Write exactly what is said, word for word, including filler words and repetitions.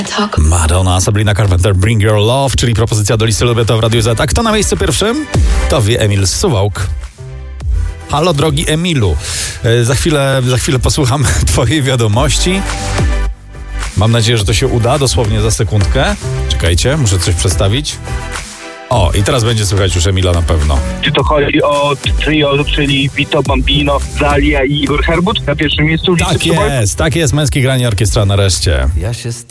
Madonna, Sabrina Carpenter, Bring Your Love, czyli propozycja do listy Lubię to w Radiu Z. A kto na miejscu pierwszym? To wie Emil z Suwałk. Halo, drogi Emilu. E, za chwilę, za chwilę posłucham twojej wiadomości. Mam nadzieję, że to się uda, dosłownie za sekundkę. Czekajcie, muszę coś przedstawić. O, i teraz będzie słychać już Emila na pewno. Czy to chodzi o trio, czyli Vito Bambino, Zalia i Igor Herbut na pierwszym miejscu? Tak jest, tak jest, męskie granie orkiestra nareszcie. Ja się